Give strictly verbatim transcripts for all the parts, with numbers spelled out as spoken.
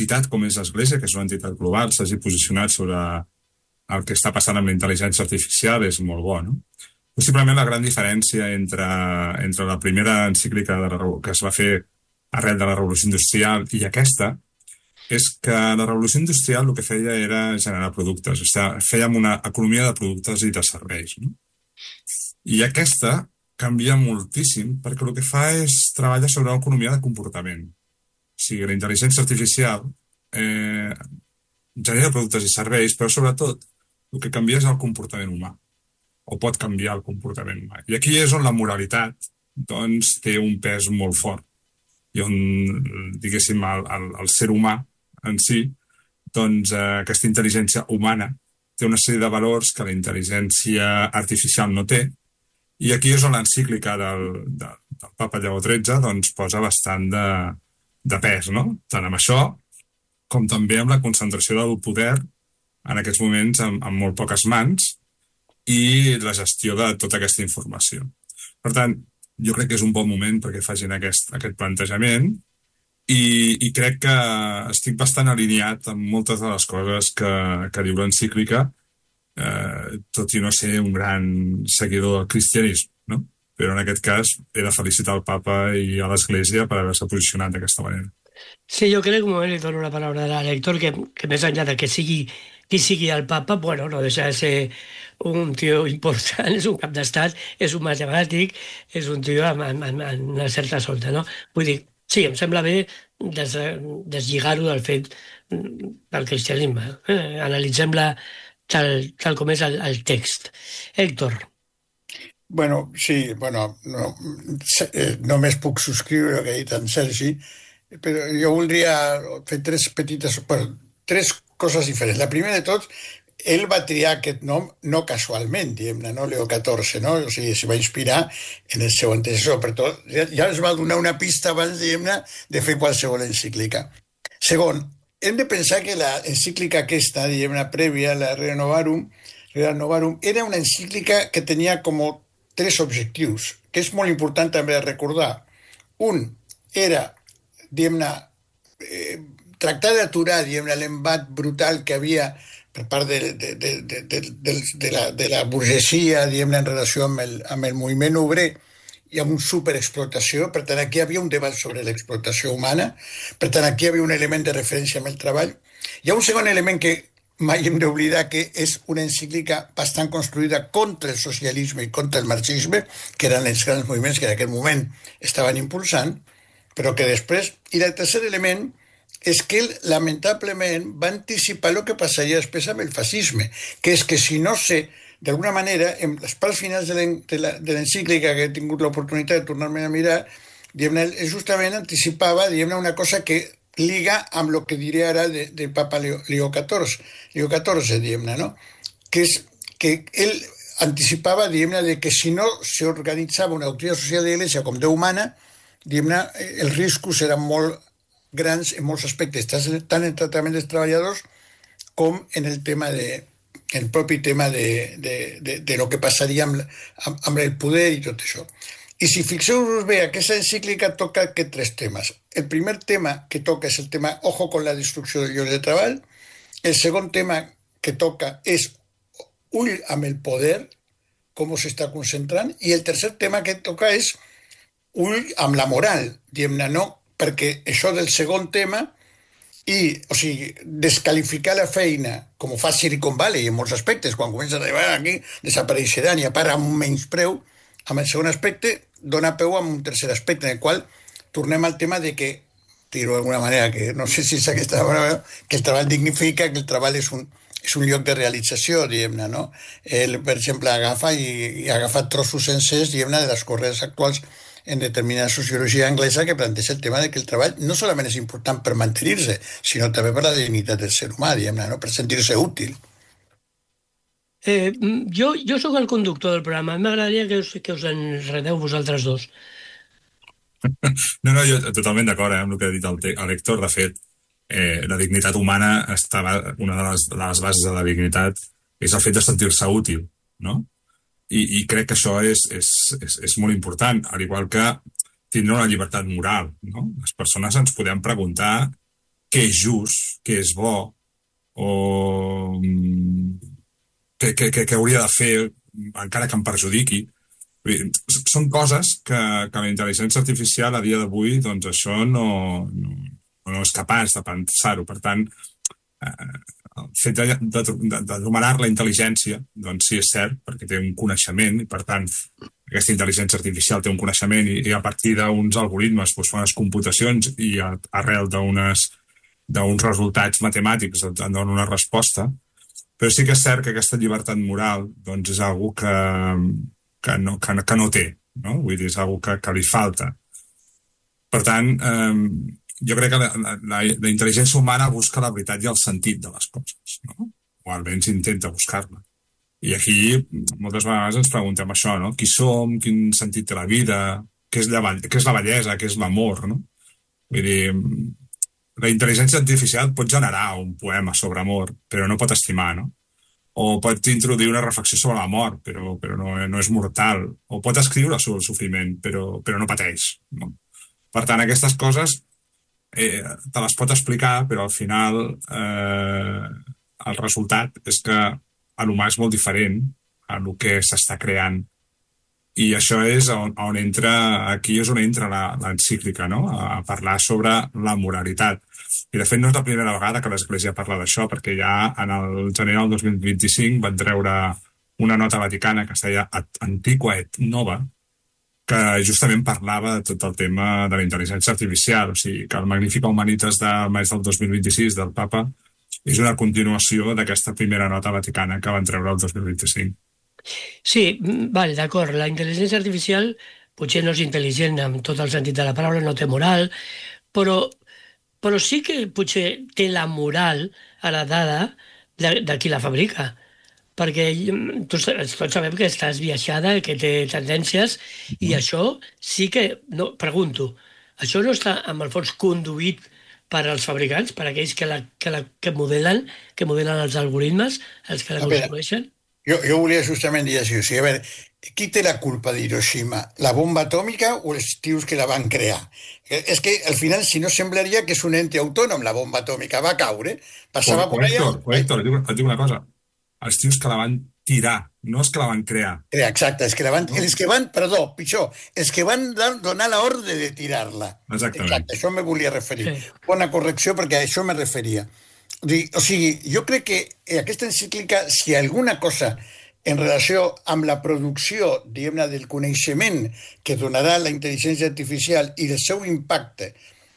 entitat com és l'Església, que és una entitat global, s'hagi posicionat sobre el que està passant amb la intel·ligència artificial és molt bo, no? Possiblement la gran diferència entre, entre la primera encíclica de la, que es va fer arrel de la Revolució Industrial i aquesta és que la Revolució Industrial el que feia era generar productes, o sigui, fèiem una economia de productes i de serveis, no? I aquesta canvia moltíssim perquè el que fa és treballar sobre una economia de comportament. O sigui, la intel·ligència artificial eh, genera productes i serveis, però sobretot el que canvia és el comportament humà, o pot canviar el comportament humà. I aquí és on la moralitat doncs, té un pes molt fort, i on, diguéssim, el, el, el ser humà en si, doncs eh, aquesta intel·ligència humana té una sèrie de valors que la intel·ligència artificial no té, i aquí és on l'encíclica del, del, del Papa Lleó tretze doncs, posa bastant de, de pes, no? Tant amb això com també amb la concentració del poder en aquests moments amb, amb molt poques mans i la gestió de tota aquesta informació. Per tant, jo crec que és un bon moment perquè facin aquest, aquest plantejament i, i crec que estic bastant alineat amb moltes de les coses que, que diu l'encíclica, eh, tot i no ser un gran seguidor del cristianisme, no? Però en aquest cas he de felicitar el Papa i a l'Església per haver-se posicionat d'aquesta manera. Sí, jo crec, un moment, li dono la paraula a l'Héctor, que, que més enllà de que sigui qui sigui el papa, bueno, no deixa de ser un tio important, és un cap d'estat, és un matemàtic, és un tio amb, amb, amb una certa solta, no? Vull dir, sí, em sembla bé des, deslligar-ho del fet del cristianisme. Eh? Analitzem-la tal, tal com és el, el text. Héctor. Bueno, sí, bueno, no, només puc subscriure el que ha dit en Sergi, però jo voldria fer tres petites, bueno, tres coses diferents. La primera de tot, ell va triar aquest nom no casualment, diguem-ne, no? Leo catorze, no? O sigui, s'hi va inspirar en el seu antecessor, per tot. Ja, ja es va donar una pista abans, diguem-ne, de fer qualsevol encíclica. Segon, hem de pensar que la encíclica aquesta, diguem-ne, prèvia, la Renovarum, Renovarum, era una encíclica que tenia com tres objectius, que és molt important també recordar. Un era, diguem-ne, eh, tractar d'aturar, diguem-ne, l'embat brutal que havia per part de, de, de, de, de, de, de, la, de la burgesia, diguem-ne, en relació amb el, amb el moviment obrer i amb una superexplotació. Per tant, aquí hi havia un debat sobre l'explotació humana. Per tant, aquí hi havia un element de referència amb el treball. Hi ha un segon element que mai hem d'oblidar, que és una encíclica bastant construïda contra el socialisme i contra el marxisme, que eren els grans moviments que en aquell moment estaven impulsant, però que després... I el tercer element és que ell, lamentablement, va anticipar el que passaria després amb el fascisme, que és que si no sé, d'alguna manera, en les parts finals de l'encíclica, que he tingut l'oportunitat de tornar-me a mirar, diguem-ne, justament anticipava, diguem-ne, una cosa que liga amb el que diré ara del de Papa Leo, Leo catorze, Leo catorze, diguem-ne, no? Que és que ell anticipava, diguem-ne, de que si no s'organitzava una doctrina social de l'Església com Déu humana, diguem-ne, els riscos eren molt grans en molts aspectes, tant en el tractament dels treballadors com en el tema de, el propi tema de, de, de, de lo que passaria amb, amb, amb el poder i tot això. I si fixeu-vos bé, aquesta encíclica toca aquests tres temes. El primer tema que toca és el tema ojo con la destrucció del lloc de treball. El segon tema que toca és ull amb el poder, com s'està concentrant, i el tercer tema que toca és ull amb la moral, diguem-ne, no? Perquè això del segon tema i, o sigui, descalificar la feina, com ho fa Silicon Valley en molts aspectes, quan comença a arribar aquí, desapareixeran i a part amb un menyspreu, amb el segon aspecte, dona peu a un tercer aspecte, en el qual tornem al tema de que, dir-ho d'alguna manera, que no sé si és aquesta paraula, que el treball dignifica, que el treball és un, és un lloc de realització, diguem-ne, no? Ell, per exemple, agafa i, i agafa trossos sencers, diguem-ne, de les corrents actuals en determinada sociologia anglesa que planteja el tema de que el treball no solament és important per mantenir-se, sinó també per la dignitat del ser humà, diguem-ne, no? Per sentir-se útil. Eh, jo, jo sóc el conductor del programa. M'agradaria que us, que us enredeu vosaltres dos. No, no, jo totalment d'acord eh, amb el que ha dit el, el Héctor. De fet, eh, la dignitat humana estava, una de les, de les bases de la dignitat és el fet de sentir-se útil, no? I, i crec que això és, és, és, és molt important, al igual que tindre una llibertat moral, no? Les persones ens podem preguntar què és just, què és bo, o què, què, què, què hauria de fer encara que em perjudiqui. Són coses que, que la intel·ligència artificial a dia d'avui, doncs això no, no, no és capaç de pensar-ho. Per tant, eh, el fet de, de, de, de numerar la intel·ligència, doncs sí és cert, perquè té un coneixement, i per tant aquesta intel·ligència artificial té un coneixement i, i a partir d'uns algoritmes doncs, fan unes computacions i a, arrel d'unes d'uns resultats matemàtics et donen una resposta, però sí que és cert que aquesta llibertat moral doncs, és algo que, que, no, que, que no té, no? Vull dir, és algo que, que li falta. Per tant, eh, jo crec que la, la, la intel·ligència humana busca la veritat i el sentit de les coses, no? O almenys intenta buscar-la. I aquí moltes vegades ens preguntem això, no? Qui som, quin sentit té la vida, què és la, què és la bellesa, què és l'amor, no? Vull dir, la intel·ligència artificial pot generar un poema sobre amor, però no pot estimar, no? O pot introduir una reflexió sobre la mort, però, però no, no és mortal. O pot escriure sobre el sofriment, però, però no pateix, no? Per tant, aquestes coses eh, te les pot explicar, però al final eh, el resultat és que l'humà és molt diferent a el que s'està creant. I això és on, on entra, aquí és on entra l'encíclica, no? A parlar sobre la moralitat. I de fet no és la primera vegada que l'Església parla d'això, perquè ja en el gener del dos mil vint-i-cinc van treure una nota vaticana que es deia Antiqua et Nova, que justament parlava de tot el tema de la intel·ligència artificial. O sigui, que el Magnificat Humanitas de maig del dos mil vint-i-sis del Papa és una continuació d'aquesta primera nota vaticana que van treure el dos mil vint-i-cinc. Sí, vale, d'acord. La intel·ligència artificial potser no és intel·ligent en tot el sentit de la paraula, no té moral, però, però sí que potser té la moral heredada de, de qui la fabrica. Perquè tots, tots sabem que estàs viatjada, que té tendències, i mm. això sí que, no, pregunto, això no està en el fons conduït per als fabricants, per aquells que, la, que, la, que, modelen, que modelen els algoritmes, els que la construeixen? Jo, jo volia justament dir això. O sigui, a veure, qui té la culpa d'Hiroshima? La bomba atòmica o els tios que la van crear? És que al final, si no, semblaria que és un ente autònom, la bomba atòmica va caure, passava o, per allà... Héctor, Héctor, et dic, et dic una cosa. Els tios que la van tirar, no els que la van crear. Exacte, els que, la van, no. els que van, perdó, pitjor, els que van donar l'ordre de tirar-la. Exactament. Exacte, això me volia referir. Sí. Bona correcció, perquè a això me referia. O sigui, jo crec que aquesta encíclica, si alguna cosa en relació amb la producció, diguem-ne, del coneixement que donarà la intel·ligència artificial i el seu impacte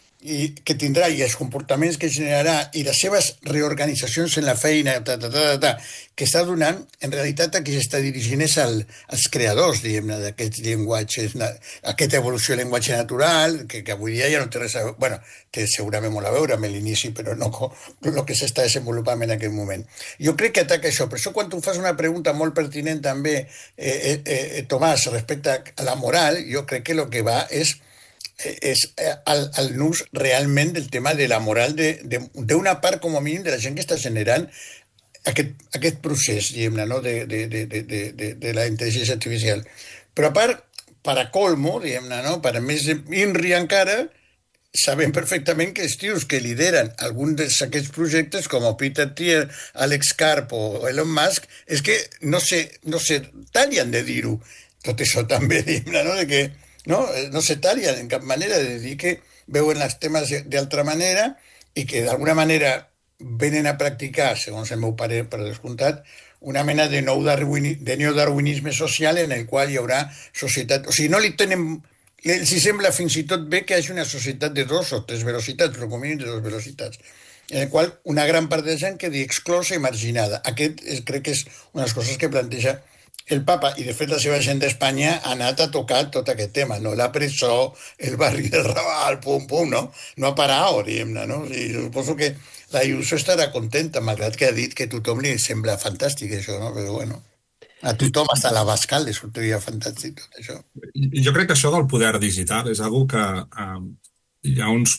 i que tindrà i els comportaments que generarà i les seves reorganitzacions en la feina ta, ta, ta, ta, ta, que està donant, en realitat a qui s'està dirigint és al, als creadors, diguem-ne, d'aquests llenguatges, aquesta evolució del llenguatge natural, que, que avui dia ja no té res a veure, bueno, té segurament molt a veure amb l'inici, però no el que s'està desenvolupant en aquest moment. Jo crec que ataca això, per això quan tu fas una pregunta molt pertinent també, eh, eh, eh, Tomàs, respecte a la moral, jo crec que el que va és és el, el nus realment del tema de la moral d'una part com a mínim de la gent que està generant aquest, aquest procés, diguem-ne, no? de, de, de, de, de, de la intel·ligència artificial. Però a part, per a colmo, diguem-ne, no? Per a més inri encara, sabem perfectament que els tios que lideren alguns d'aquests projectes, com Peter Thiel, Alex Karp o Elon Musk, és que no se, no se tallen de dir-ho. Tot això també, diguem-ne, no? De que no, no se tallen en cap manera de dir que veuen els temes d'altra manera i que d'alguna manera venen a practicar, segons el meu parer, per descomptat, una mena de nou darwini, de neodarwinisme social en el qual hi haurà societat... O sigui, no li tenen... Els sembla fins i tot bé que hi hagi una societat de dos o tres velocitats, però com mínim de dos velocitats, en el qual una gran part de gent quedi exclosa i marginada. Aquest és, crec que és una de les coses que planteja el Papa, i de fet la seva gent d'Espanya ha anat a tocar tot aquest tema, no? La presó, el barri del Raval, pum, pum, no? No ha parat, diguem-ne, no? I suposo que la Ayuso estarà contenta, malgrat que ha dit que a tothom li sembla fantàstic això, no? Però bueno, a tothom, hasta la Bascal, li sortiria fantàstic tot això. Jo crec que això del poder digital és algo que eh, hi ha uns...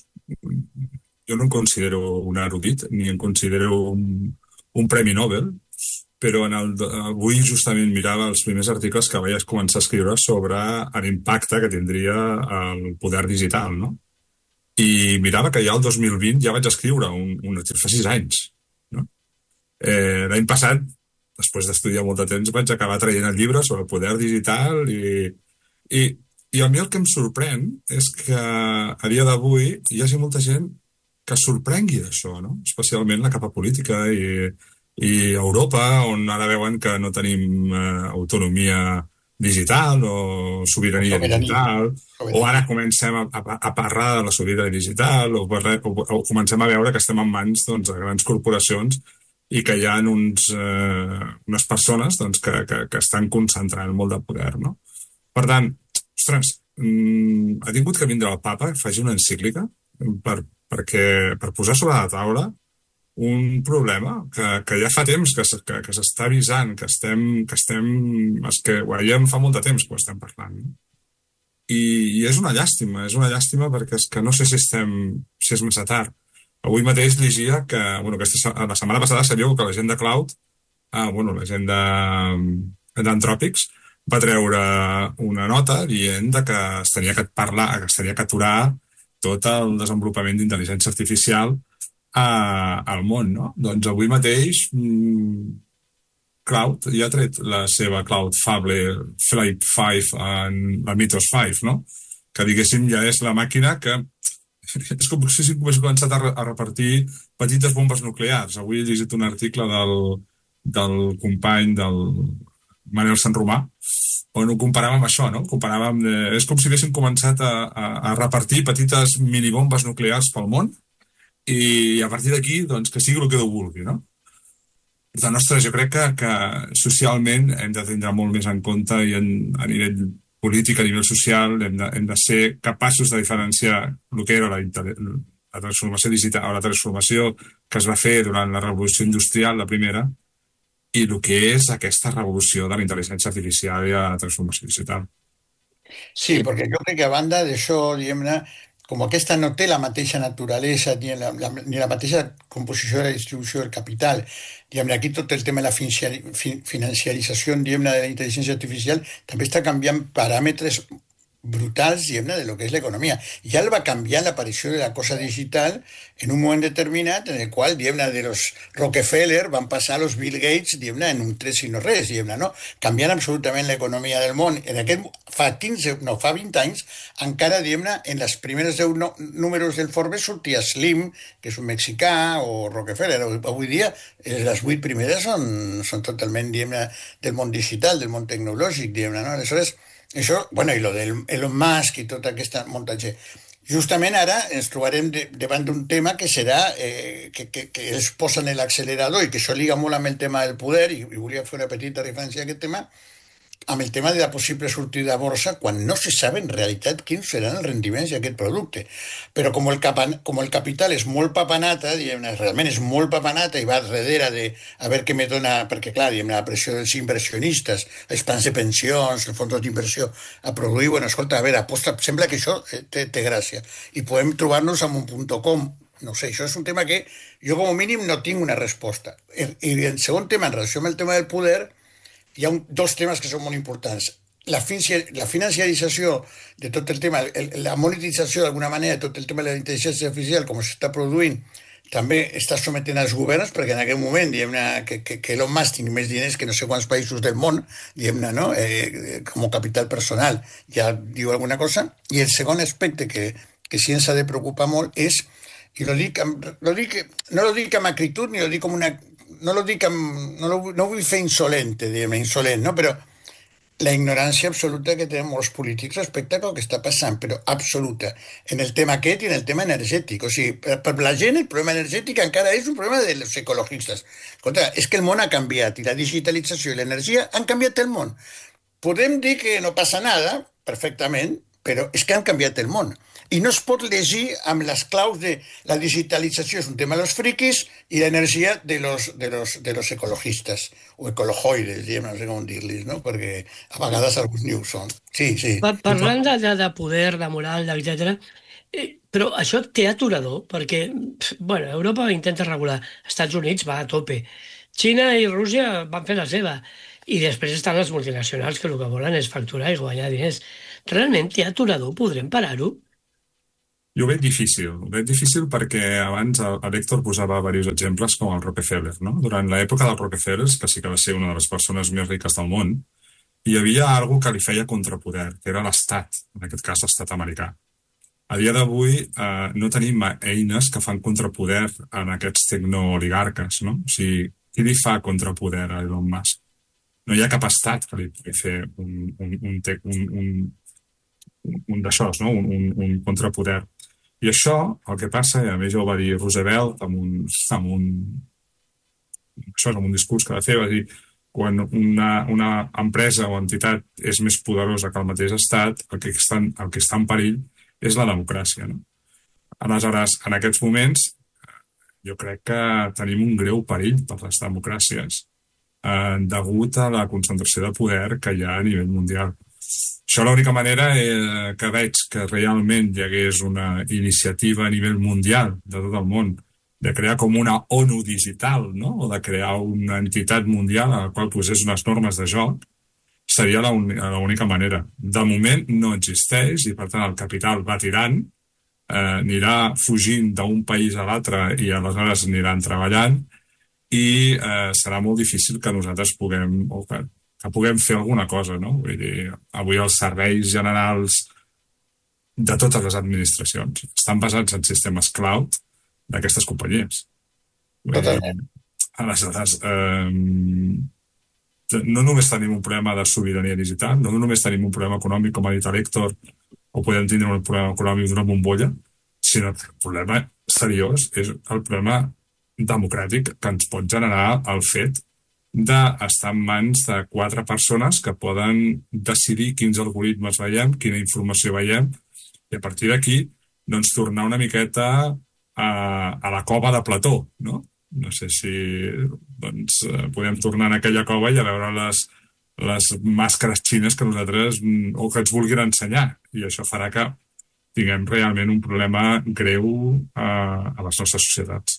Jo no em considero un erudit, ni em considero un, un premi Nobel, però en el, avui justament mirava els primers articles que veies començar a escriure sobre l'impacte que tindria el poder digital, no? I mirava que ja el dos mil vint ja vaig escriure un, un article, fa sis anys. No? Eh, L'any passat, després d'estudiar molt de temps, vaig acabar traient el llibre sobre el poder digital i, i, i a mi el que em sorprèn és que a dia d'avui hi hagi molta gent que sorprengui d'això, no? Especialment la capa política i, i Europa, on ara veuen que no tenim eh, autonomia digital o sobirania, Sobirania. digital, Sobirania. o ara comencem a, a, a parlar de la sobirania digital, o, parlar, o, o comencem a veure que estem en mans doncs, de grans corporacions i que hi ha uns, eh, unes persones doncs, que, que, que estan concentrant molt de poder. No? Per tant, ostres, mm, ha tingut que vindre el papa que faci una encíclica per, perquè, per posar sobre la taula un problema que, que ja fa temps que, que, que s'està avisant, que estem, que estem, és que ho veiem fa molt de temps que ho estem parlant. No? I, I és una llàstima, és una llàstima perquè és que no sé si estem, si és massa tard. Avui mateix llegia que, bueno, aquesta, la setmana passada sabíeu que la gent de Cloud, ah, bueno, la gent d'Anthropics, va treure una nota dient que es tenia que parlar, que es tenia que aturar tot el desenvolupament d'intel·ligència artificial a, al món, no? Doncs avui mateix mmm, Cloud ja ha tret la seva Cloud Fable Flight cinc en la Mythos cinc, no? Que diguéssim ja és la màquina que és com si hagués començat a, a repartir petites bombes nuclears. Avui he llegit un article del, del company del Manel Sant Romà on ho comparàvem amb això, no? Comparàvem de, és com si haguessin començat a, a, a repartir petites minibombes nuclears pel món i a partir d'aquí, doncs, que sigui el que Déu vulgui, no? Per tant, ostres, jo crec que, que socialment hem de tindre molt més en compte i en, a nivell polític, a nivell social, hem de, hem de ser capaços de diferenciar el que era la, la transformació digital, o la transformació que es va fer durant la revolució industrial, la primera, i el que és aquesta revolució de la intel·ligència artificial i la transformació digital. Sí, perquè jo crec que a banda d'això, diguem-ne, com aquesta no té la mateixa naturalesa ni la, la, ni la mateixa composició de la distribució del capital, diguem-ne, aquí tot el tema de la financiari, financiarització, diguem-ne, de la intel·ligència artificial també està canviant paràmetres brutals, diguem-ne, de lo que és l'economia. Ja el va canviar l'aparició de la cosa digital en un moment determinat en el qual, diguem-ne, de los Rockefeller van passar a los Bill Gates, diguem-ne, en un tres i no res, diguem-ne, no? Canviant absolutament l'economia del món. En aquest, fa quinze, no, fa vint anys, encara, diguem-ne, en les primeres deu no, números del Forbes sortia Slim, que és un mexicà, o Rockefeller. Avui dia, les vuit primeres són, són totalment, diguem-ne, del món digital, del món tecnològic, diguem-ne, no? Aleshores, això, bueno, i lo d'Elon Musk i tota aquesta muntatge. Justament ara ens trobarem de, davant d'un tema que serà eh, que, que, que ells posen l'accelerador i que això liga molt amb el tema del poder i, i volia fer una petita referència a aquest tema amb el tema de la possible sortida a borsa quan no se sap en realitat quins seran els rendiments d'aquest producte. Però com el, capan, com el capital és molt papanata, diguem, realment és molt papanata i va darrere de a veure què me dona, perquè clar, diguem, la pressió dels inversionistes, els plans de pensions, els fons d'inversió, a produir, bueno, escolta, a veure, aposta, sembla que això té, té gràcia. I podem trobar-nos amb un punt com, no sé, això és un tema que jo com a mínim no tinc una resposta. I, i el segon tema, en relació amb el tema del poder, hi ha un, dos temes que són molt importants. La, la financiarització de tot el tema, el, la monetització d'alguna manera de tot el tema de la intel·ligència artificial, com s'està produint, també està sometent als governs, perquè en aquest moment, diguem-ne, que, que, que Elon Musk tingui més diners que no sé quants països del món, diguem-ne, no? Eh, com a capital personal, ja diu alguna cosa. I el segon aspecte que, que sí ens ha de preocupar molt és, i lo dic, lo dic, no lo dic amb acritud, ni lo dic com una... no lo dic amb, no, lo, no vull fer insolente, diguem, insolent, no? Però la ignorància absoluta que tenen molts polítics respecte al que està passant, però absoluta, en el tema aquest i en el tema energètic. O sigui, per, per la gent el problema energètic encara és un problema dels ecologistes. Escolta, és que el món ha canviat i la digitalització i l'energia han canviat el món. Podem dir que no passa nada, perfectament, però és que han canviat el món. I no es pot llegir amb les claus de la digitalització és un tema de los friquis i l'energia de los, de los, de los ecologistes o ecolojoides, diguem, no sé com dir-los, no? Perquè a vegades alguns ni ho són. Sí, sí. Parlant de, de poder, de moral, etcètera, eh, però això té aturador, perquè bueno, Europa intenta regular, Estats Units va a tope, Xina i Rússia van fer la seva, i després estan les multinacionals que el que volen és facturar i guanyar diners. Realment té aturador? Podrem parar-ho? Jo ho veig difícil. Ho veig difícil perquè abans el, el Héctor posava diversos exemples com el Rockefeller, no? Durant l'època del Rockefeller, que sí que va ser una de les persones més riques del món, hi havia algo que li feia contrapoder, que era l'Estat, en aquest cas l'Estat americà. A dia d'avui eh, no tenim eines que fan contrapoder en aquests tecnooligarques, no? O sigui, qui li fa contrapoder a Elon Musk? No hi ha cap estat que li pugui fer un, un, un, un, un, un d'això, no? un, un, un contrapoder. I això, el que passa, i a més ja ho va dir Roosevelt amb un, amb un, això és amb un discurs que va fer, va dir quan una, una empresa o entitat és més poderosa que el mateix estat, el que està, el que està en perill és la democràcia. No? Aleshores, en aquests moments, jo crec que tenim un greu perill per les democràcies eh, degut a la concentració de poder que hi ha a nivell mundial. Això l'única manera eh, que veig que realment hi hagués una iniciativa a nivell mundial de tot el món de crear com una ONU digital, no? O de crear una entitat mundial a la qual posés unes normes de joc, seria l'única manera. De moment no existeix i per tant el capital va tirant, eh, anirà fugint d'un país a l'altre i aleshores aniran treballant i eh, serà molt difícil que nosaltres puguem, o que, que puguem fer alguna cosa, no? Vull dir, avui els serveis generals de totes les administracions estan basats en sistemes cloud d'aquestes companyies. Totalment. Aleshores, eh, no només tenim un problema de sobirania digital, no només tenim un problema econòmic, com ha dit l'Héctor, o podem tindre un problema econòmic d'una bombolla, sinó que el problema seriós és el problema democràtic que ens pot generar el fet d'estar en mans de quatre persones que poden decidir quins algoritmes veiem, quina informació veiem, i a partir d'aquí doncs, tornar una miqueta a, a la cova de Plató, no? No sé si doncs, podem tornar en aquella cova i a veure les, les màscares xines que nosaltres o que ens vulguin ensenyar. I això farà que tinguem realment un problema greu a, a les nostres societats.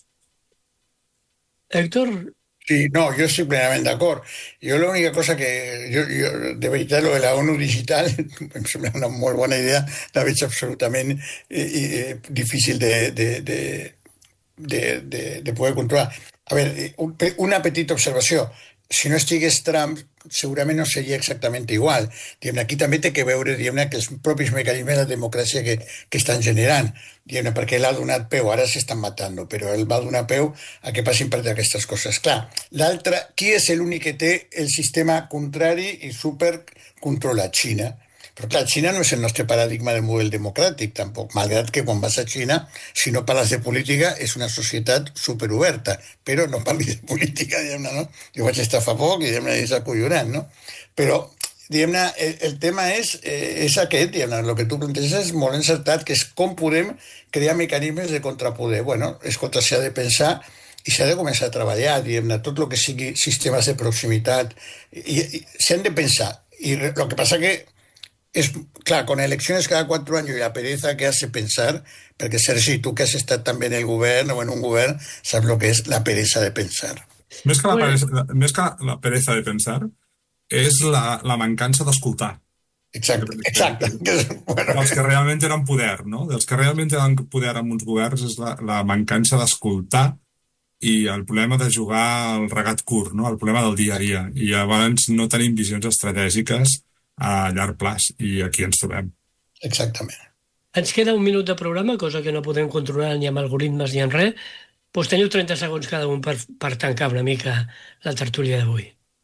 Héctor. Sí, no, yo estoy plenamente de acuerdo. Yo la única cosa que, yo, yo, de veritat, lo de la ONU digital, em sembla una molt bona idea, la veig absolutament eh, eh, difícil de, de, de, de, de, de poder controlar. A veure, una petita observació. Si no estigués Trump, segurament no seria exactament igual. Diguem, aquí també té que veure diguem, que els propis mecanismes de democràcia que, que estan generant, diguem, perquè ell ha donat peu, ara s'estan matant, però ell va donar peu a que passin per aquestes coses. Clar, l'altre, qui és l'únic que té el sistema contrari i supercontrolat? Xina. Però clar, Xina no és el nostre paradigma de model democràtic, tampoc, malgrat que quan vas a Xina, si no parles de política, és una societat superoberta, però no parlis de política, diguem-ne, no? Jo vaig estar fa poc i diguem-ne, és acollonant, no? Però, diguem-ne, el, el tema és, eh, és aquest, diguem-ne, el que tu planteges és molt encertat, que és com podem crear mecanismes de contrapoder. Bueno, escolta, s'ha de pensar i s'ha de començar a treballar, diguem-ne, tot el que sigui sistemes de proximitat, i, i s'han de pensar. I el que passa que es, clar, con elecciones cada cuatro años y la pereza que hace pensar, perquè Sergi, tu que has estat també en el govern o en un govern, saps el que és la pereza de pensar. Més que la pereza, més que la pereza de pensar, és la, la mancança d'escoltar. Exacte, exacte. Bueno. Dels que realment tenen poder, no? Dels que realment tenen poder en uns governs és la, la mancança d'escoltar i el problema de jugar al regat curt, no? El problema del dia a dia. I llavors no tenim visions estratègiques a llarg plaç, i aquí ens trobem. Exactament. Ens queda un minut de programa, cosa que no podem controlar ni amb algoritmes ni en res. Doncs teniu trenta segons cada un per, per tancar una mica la tertúlia d'avui.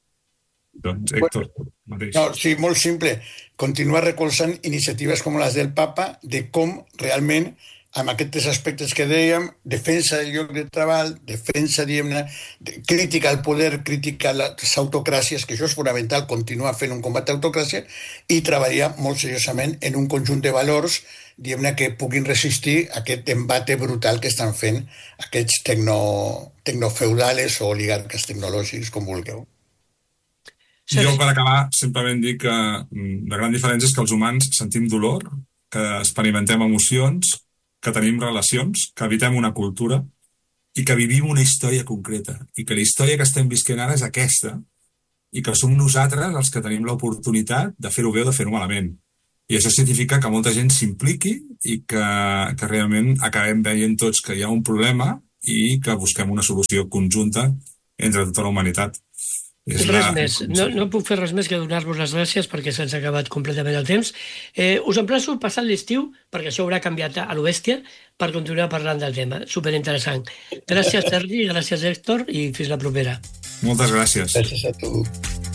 Doncs, Héctor, mateix. No, sí, molt simple. Continuar recolzant iniciatives com les del Papa de com realment amb aquests aspectes que dèiem, defensa del lloc de treball, defensa, diguem-ne, crítica al poder, crítica a les autocràcies, que això és fonamental, continuar fent un combat d'autocràcia, i treballar molt seriosament en un conjunt de valors, diguem-ne, que puguin resistir aquest embate brutal que estan fent aquests tecno, tecnofeudales o oligarques tecnològics, com vulgueu. Jo, per acabar, simplement dic que la gran diferència és que els humans sentim dolor, que experimentem emocions, que tenim relacions, que habitem una cultura i que vivim una història concreta i que la història que estem visquent ara és aquesta i que som nosaltres els que tenim l'oportunitat de fer-ho bé o de fer-ho malament. I això significa que molta gent s'impliqui i que, que realment acabem veient tots que hi ha un problema i que busquem una solució conjunta entre tota la humanitat. És res la... més. No, no puc fer res més que donar-vos les gràcies perquè se'ns ha acabat completament el temps. Eh, us emplaço passat l'estiu, perquè això haurà canviat a lo bèstia, per continuar parlant del tema. Superinteressant. Gràcies, Sergi, gràcies, Héctor, i fins la propera. Moltes gràcies. Gràcies a tu.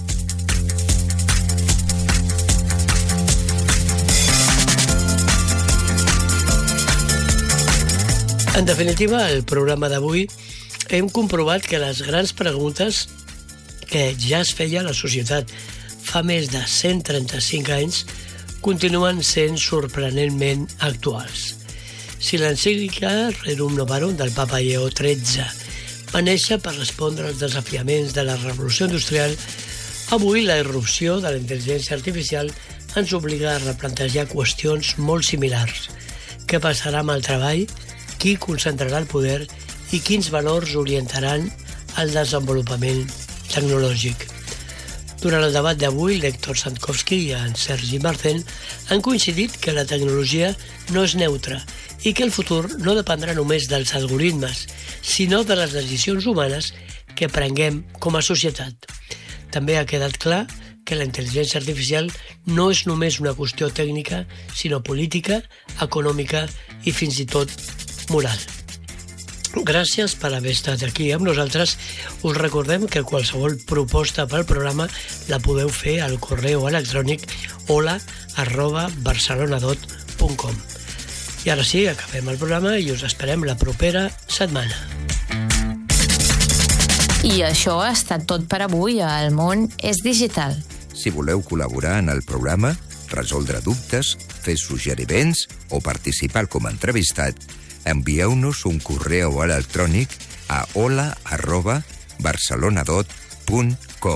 En definitiva, el programa d'avui hem comprovat que les grans preguntes que ja es feia a la societat fa més de cent trenta-cinc anys continuen sent sorprenentment actuals. Si l'encíclica Rerum Novarum del Papa Lleó tretze va néixer per respondre als desafiaments de la revolució industrial, avui la irrupció de la intel·ligència artificial ens obliga a replantejar qüestions molt similars. Què passarà amb el treball? Qui concentrarà el poder? I quins valors orientaran el desenvolupament tecnològic? Durant el debat d'avui, l'Héctor Santkowski i en Sergi Marcén han coincidit que la tecnologia no és neutra i que el futur no dependrà només dels algoritmes, sinó de les decisions humanes que prenguem com a societat. També ha quedat clar que la intel·ligència artificial no és només una qüestió tècnica, sinó política, econòmica i fins i tot moral. Gràcies per haver estat aquí amb nosaltres. Us recordem que qualsevol proposta pel programa la podeu fer al correu electrònic hola arroba barcelonadot punt com. I ara sí, acabem el programa i us esperem la propera setmana. I això ha estat tot per avui a El Món és Digital. Si voleu col·laborar en el programa, resoldre dubtes, fer suggeriments o participar com a entrevistat, envieu-nos un correu electrònic a hola arroba barcelonadot punt com.